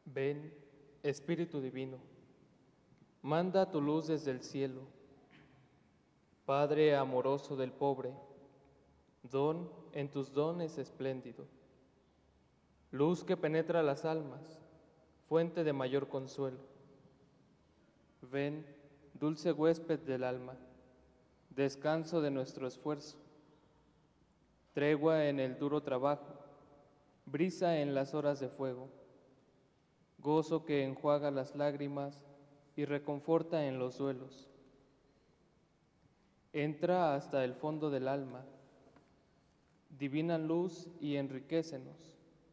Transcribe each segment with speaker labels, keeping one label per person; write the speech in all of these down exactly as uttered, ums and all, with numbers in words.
Speaker 1: Ven, Espíritu Divino, manda tu luz desde el cielo. Padre amoroso del pobre, don en tus dones espléndido. Luz que penetra las almas, fuente de mayor consuelo. Ven, dulce huésped del alma, descanso de nuestro esfuerzo, tregua en el duro trabajo, brisa en las horas de fuego, gozo que enjuaga las lágrimas y reconforta en los duelos. Entra hasta el fondo del alma, divina luz, y enriquécenos.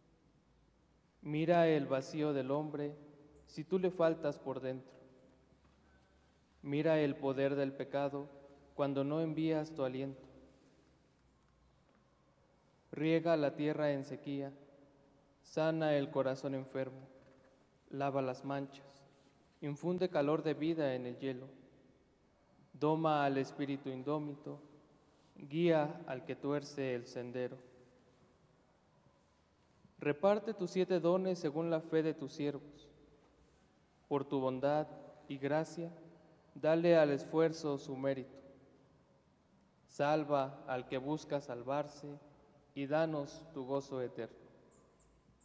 Speaker 1: Mira el vacío del hombre si tú le faltas por dentro. Mira el poder del pecado cuando no envías tu aliento. Riega la tierra en sequía, sana el corazón enfermo, lava las manchas, infunde calor de vida en el hielo, doma al espíritu indómito, guía al que tuerce el sendero. Reparte tus siete dones según la fe de tus siervos. Por tu bondad y gracia, dale al esfuerzo su mérito. Salva al que busca salvarse y danos tu gozo eterno.